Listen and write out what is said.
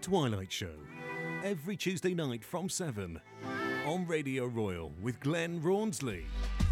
Twilight Show, every Tuesday night from 7 on Radio Royal with Glenn Rawnsley.